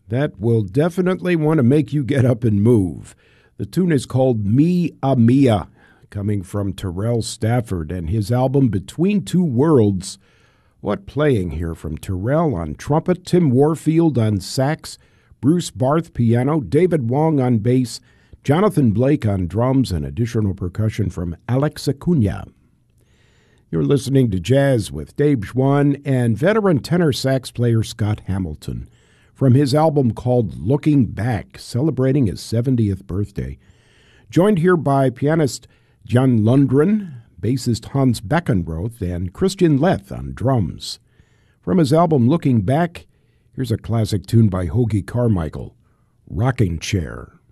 That will definitely want to make you get up and move. The tune is called Me a Mia, coming from Terrell Stafford and his album Between Two Worlds. What playing here from Terrell on trumpet, Tim Warfield on sax, Bruce Barth piano, David Wong on bass, Jonathan Blake on drums, and additional percussion from Alex Acuna. You're listening to Jazz with Dave Schwann and veteran tenor sax player Scott Hamilton from his album called Looking Back, celebrating his 70th birthday. Joined here by pianist Jan Lundgren, bassist Hans Beckenroth, and Christian Leth on drums. From his album Looking Back, here's a classic tune by Hoagy Carmichael, Rocking Chair.